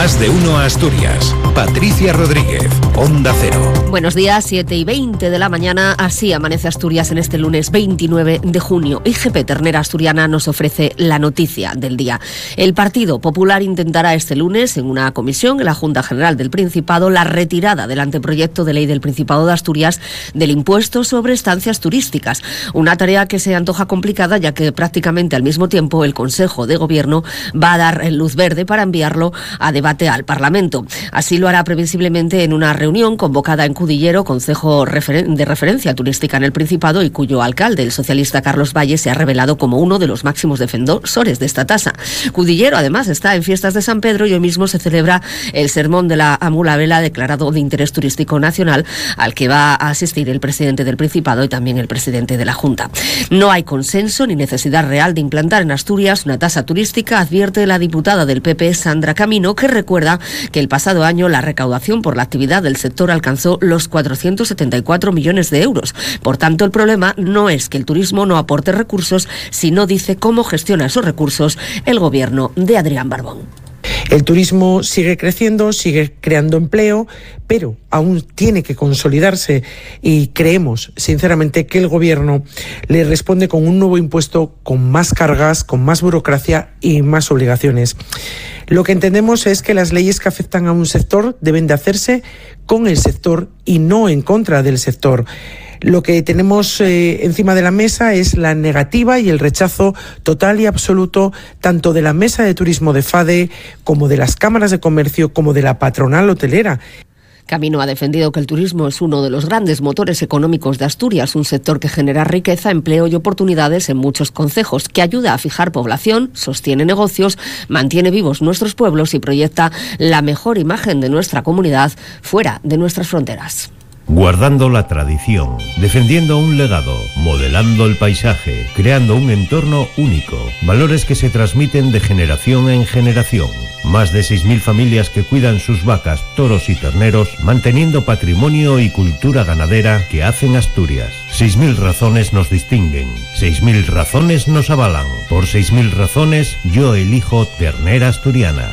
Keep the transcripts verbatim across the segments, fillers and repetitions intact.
Más de uno a Asturias. Patricia Rodríguez, Onda Cero. Buenos días, siete y veinte de la mañana. Así amanece Asturias en este lunes veintinueve de junio. I G P Ternera Asturiana nos ofrece la noticia del día. El Partido Popular intentará este lunes, en una comisión en la Junta General del Principado, la retirada del anteproyecto de ley del Principado de Asturias del impuesto sobre estancias turísticas. Una tarea que se antoja complicada, ya que prácticamente al mismo tiempo el Consejo de Gobierno va a dar luz verde para enviarlo a debate al Parlamento. Así lo hará previsiblemente en una reunión convocada en Cudillero, concejo de referencia turística en el Principado, y cuyo alcalde, el socialista Carlos Valle, se ha revelado como uno de los máximos defensores de esta tasa. Cudillero, además, está en fiestas de San Pedro y hoy mismo se celebra el Sermón de la Amula Vela, declarado de interés turístico nacional, al que va a asistir el presidente del Principado y también el presidente de la Junta. No hay consenso ni necesidad real de implantar en Asturias una tasa turística, advierte la diputada del P P, Sandra Camino, que recuerda que el pasado año la recaudación por la actividad del sector alcanzó los cuatrocientos setenta y cuatro millones de euros. Por tanto, el problema no es que el turismo no aporte recursos, sino, dice, cómo gestiona esos recursos el gobierno de Adrián Barbón. El turismo sigue creciendo, sigue creando empleo, pero aún tiene que consolidarse y creemos, sinceramente, que el Gobierno le responde con un nuevo impuesto con más cargas, con más burocracia y más obligaciones. Lo que entendemos es que las leyes que afectan a un sector deben de hacerse con el sector y no en contra del sector. Lo que tenemos eh, encima de la mesa es la negativa y el rechazo total y absoluto tanto de la Mesa de Turismo de FADE como de las cámaras de comercio como de la patronal hotelera. Camino ha defendido que el turismo es uno de los grandes motores económicos de Asturias, un sector que genera riqueza, empleo y oportunidades en muchos concejos, que ayuda a fijar población, sostiene negocios, mantiene vivos nuestros pueblos y proyecta la mejor imagen de nuestra comunidad fuera de nuestras fronteras. Guardando la tradición, defendiendo un legado, modelando el paisaje, creando un entorno único, valores que se transmiten de generación en generación. Más de seis mil familias que cuidan sus vacas, toros y terneros, manteniendo patrimonio y cultura ganadera que hacen Asturias. seis mil razones nos distinguen, seis mil razones nos avalan. Por seis mil razones, yo elijo Ternera Asturiana.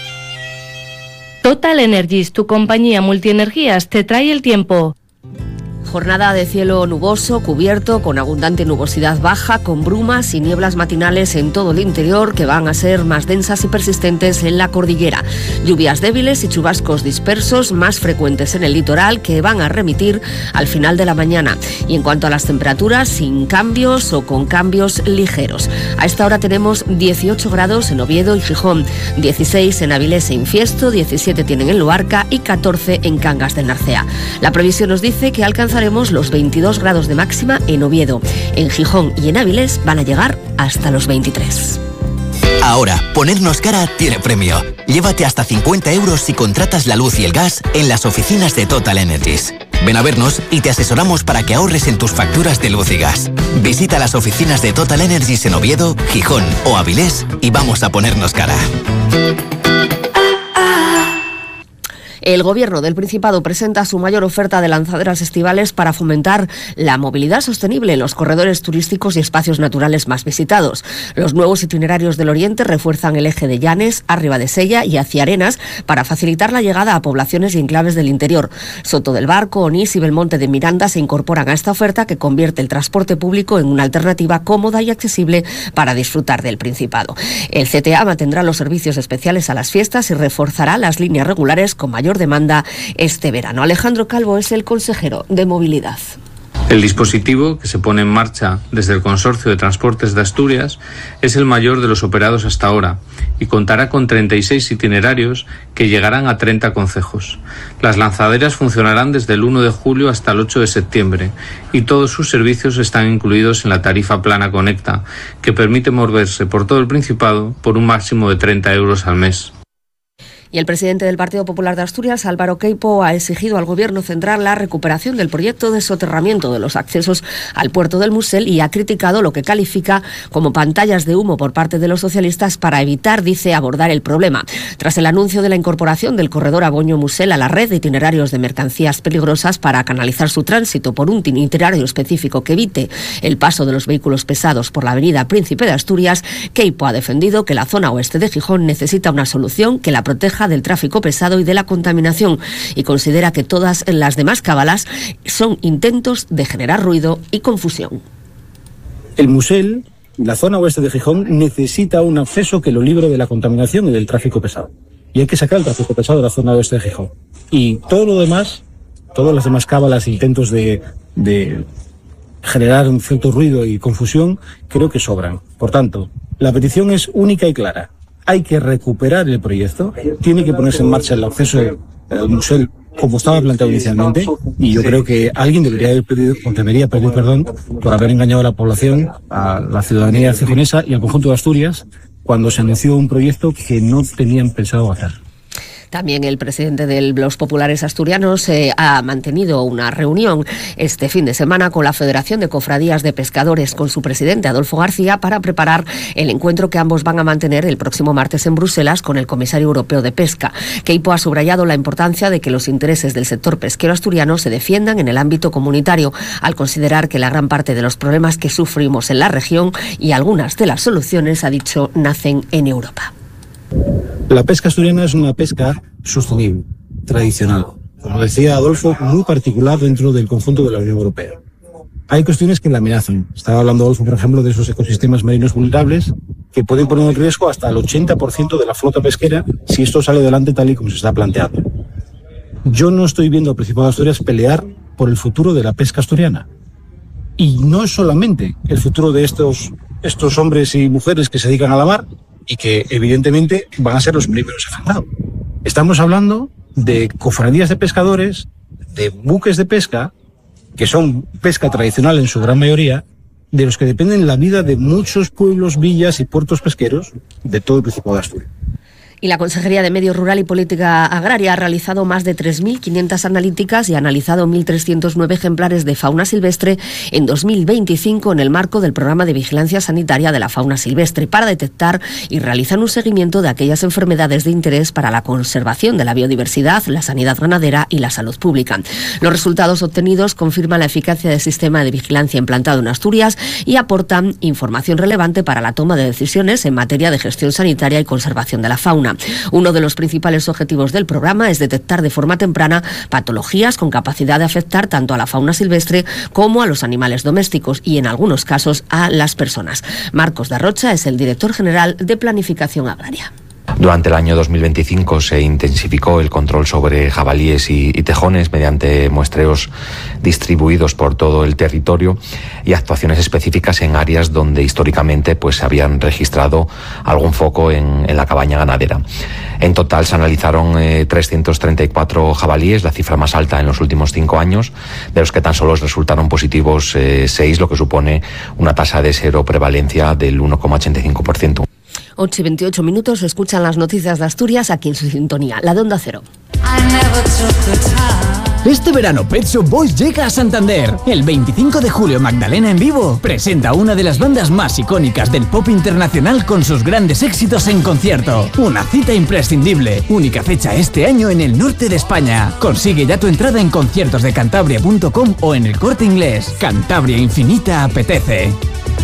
Total Energies, tu compañía multienergías, te trae el tiempo. Jornada de cielo nuboso, cubierto, con abundante nubosidad baja, con brumas y nieblas matinales en todo el interior que van a ser más densas y persistentes en la cordillera. Lluvias débiles y chubascos dispersos, más frecuentes en el litoral, que van a remitir al final de la mañana. Y en cuanto a las temperaturas, sin cambios o con cambios ligeros. A esta hora tenemos dieciocho grados en Oviedo y Gijón, dieciséis en Avilés e Infiesto, diecisiete tienen en Luarca y catorce en Cangas de Narcea. La previsión nos dice que alcanzaremos los veintidós grados de máxima en Oviedo. En Gijón y en Avilés van a llegar hasta los veintitrés. Ahora, ponernos cara tiene premio. Llévate hasta cincuenta euros si contratas la luz y el gas en las oficinas de Total Energies. Ven a vernos y te asesoramos para que ahorres en tus facturas de luz y gas. Visita las oficinas de Total Energies en Oviedo, Gijón o Avilés y vamos a ponernos cara. El Gobierno del Principado presenta su mayor oferta de lanzaderas estivales para fomentar la movilidad sostenible en los corredores turísticos y espacios naturales más visitados. Los nuevos itinerarios del Oriente refuerzan el eje de Llanes, arriba de Sella y hacia Arenas para facilitar la llegada a poblaciones y enclaves del interior. Soto del Barco, Onís y Belmonte de Miranda se incorporan a esta oferta que convierte el transporte público en una alternativa cómoda y accesible para disfrutar del Principado. El C T A mantendrá los servicios especiales a las fiestas y reforzará las líneas regulares con mayor demanda este verano. Alejandro Calvo es el consejero de Movilidad. El dispositivo, que se pone en marcha desde el Consorcio de Transportes de Asturias, es el mayor de los operados hasta ahora y contará con treinta y seis itinerarios que llegarán a treinta concejos. Las lanzaderas funcionarán desde el uno de julio hasta el ocho de septiembre y todos sus servicios están incluidos en la tarifa plana Conecta, que permite moverse por todo el Principado por un máximo de treinta euros al mes. Y el presidente del Partido Popular de Asturias, Álvaro Queipo, ha exigido al Gobierno central la recuperación del proyecto de soterramiento de los accesos al puerto del Musel y ha criticado lo que califica como pantallas de humo por parte de los socialistas para evitar, dice, abordar el problema. Tras el anuncio de la incorporación del corredor Aboño-Musel a la red de itinerarios de mercancías peligrosas para canalizar su tránsito por un itinerario específico que evite el paso de los vehículos pesados por la avenida Príncipe de Asturias, Queipo ha defendido que la zona oeste de Gijón necesita una solución que la proteja queja del tráfico pesado y de la contaminación y considera que todas las demás cábalas son intentos de generar ruido y confusión. El Musel, la zona oeste de Gijón, necesita un acceso que lo libre de la contaminación y del tráfico pesado. Y hay que sacar el tráfico pesado de la zona oeste de Gijón. Y todo lo demás, todas las demás cábalas e intentos de, de generar un cierto ruido y confusión, creo que sobran. Por tanto, la petición es única y clara. Hay que recuperar el proyecto, tiene que ponerse en marcha el acceso al Musel como estaba planteado inicialmente, y yo creo que alguien debería haber pedido, o debería pedir perdón por haber engañado a la población, a la ciudadanía gijonesa y al conjunto de Asturias cuando se anunció un proyecto que no tenían pensado hacer. También el presidente de los populares asturianos eh, ha mantenido una reunión este fin de semana con la Federación de Cofradías de Pescadores, con su presidente Adolfo García, para preparar el encuentro que ambos van a mantener el próximo martes en Bruselas con el comisario europeo de Pesca. Queipo ha subrayado la importancia de que los intereses del sector pesquero asturiano se defiendan en el ámbito comunitario, al considerar que la gran parte de los problemas que sufrimos en la región y algunas de las soluciones, ha dicho, nacen en Europa. La pesca asturiana es una pesca sostenible, tradicional, como decía Adolfo, muy particular dentro del conjunto de la Unión Europea. Hay cuestiones que la amenazan. Estaba hablando Adolfo, por ejemplo, de esos ecosistemas marinos vulnerables que pueden poner en riesgo hasta el ochenta por ciento de la flota pesquera si esto sale adelante tal y como se está planteando. Yo no estoy viendo al Principado de Asturias pelear por el futuro de la pesca asturiana. Y no es solamente el futuro de estos, estos hombres y mujeres que se dedican a la mar, y que evidentemente van a ser los primeros afectados. Estamos hablando de cofradías de pescadores, de buques de pesca, que son pesca tradicional en su gran mayoría, de los que dependen la vida de muchos pueblos, villas y puertos pesqueros de todo el Principado de Asturias. Y la Consejería de Medio Rural y Política Agraria ha realizado más de tres mil quinientas analíticas y ha analizado mil trescientos nueve ejemplares de fauna silvestre en dos mil veinticinco en el marco del programa de vigilancia sanitaria de la fauna silvestre, para detectar y realizar un seguimiento de aquellas enfermedades de interés para la conservación de la biodiversidad, la sanidad ganadera y la salud pública. Los resultados obtenidos confirman la eficacia del sistema de vigilancia implantado en Asturias y aportan información relevante para la toma de decisiones en materia de gestión sanitaria y conservación de la fauna. Uno de los principales objetivos del programa es detectar de forma temprana patologías con capacidad de afectar tanto a la fauna silvestre como a los animales domésticos y, en algunos casos, a las personas. Marcos de Arrocha es el director general de Planificación Agraria. Durante el año dos mil veinticinco se intensificó el control sobre jabalíes y, y tejones mediante muestreos distribuidos por todo el territorio y actuaciones específicas en áreas donde históricamente pues se habían registrado algún foco en, en la cabaña ganadera. En total se analizaron eh, trescientos treinta y cuatro jabalíes, la cifra más alta en los últimos cinco años, de los que tan solo resultaron positivos eh, seis, lo que supone una tasa de seroprevalencia del uno coma ochenta y cinco por ciento. ocho y veintiocho minutos, escuchan las noticias de Asturias aquí en su sintonía, la de Onda Cero. Este verano Pet Shop Boys llega a Santander. El veinticinco de julio Magdalena en vivo presenta una de las bandas más icónicas del pop internacional con sus grandes éxitos en concierto. Una cita imprescindible, única fecha este año en el norte de España. Consigue ya tu entrada en conciertos de cantabria punto com o en El Corte Inglés. Cantabria Infinita apetece.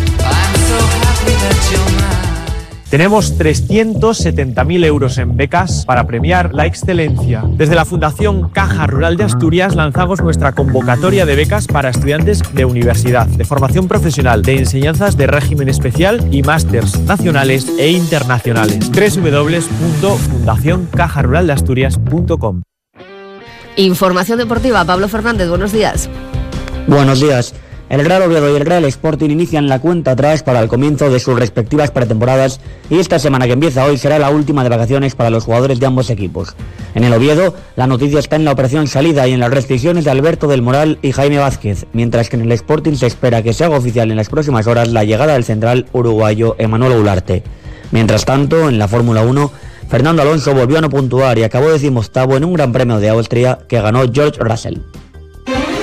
Tenemos trescientos setenta mil euros en becas para premiar la excelencia. Desde la Fundación Caja Rural de Asturias lanzamos nuestra convocatoria de becas para estudiantes de universidad, de formación profesional, de enseñanzas de régimen especial y másters nacionales e internacionales. doble u doble u doble u punto fundación caja rural de asturias punto com. Información deportiva, Pablo Fernández, buenos días. Buenos días. El Real Oviedo y el Real Sporting inician la cuenta atrás para el comienzo de sus respectivas pretemporadas y esta semana que empieza hoy será la última de vacaciones para los jugadores de ambos equipos. En el Oviedo, la noticia está en la operación salida y en las rescisiones de Alberto del Moral y Jaime Vázquez, mientras que en el Sporting se espera que se haga oficial en las próximas horas la llegada del central uruguayo Emanuel Ugarte. Mientras tanto, en la Fórmula uno, Fernando Alonso volvió a no puntuar y acabó decimoctavo en un Gran Premio de Austria que ganó George Russell.